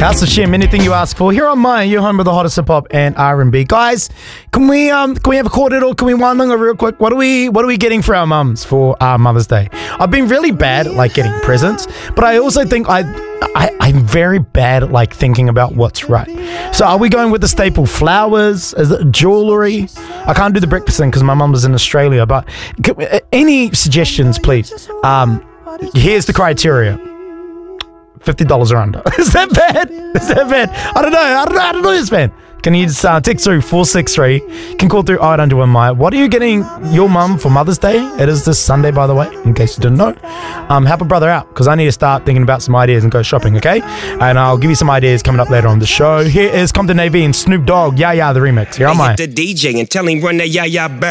House of Shim, anything you ask for. Here on mine, you're home with the hottest hip hop and R&B. Guys, can we have a cordial? Can we wandanga real quick? What are we getting for our mums for Mother's Day? I've been really bad at like getting presents, but I also think I'm very bad at like thinking about what's right. So are we going with the staple flowers? Is it jewelry? I can't do the breakfast thing because my mum is in Australia, but any suggestions, please? Here's the criteria. $50 or under. Is that bad? Is that bad? I don't know this, man. Can you just text through 463? You can call through 0811. What are you getting your mum for Mother's Day? It is this Sunday, by the way, in case you didn't know. Help a brother out, because I need to start thinking about some ideas and go shopping, okay? And I'll give you some ideas coming up later on the show. Here is Compton AV and Snoop Dogg, Yeah Yeah, the remix. Here on mine. The DJ and tell him run that Yeah Yeah back.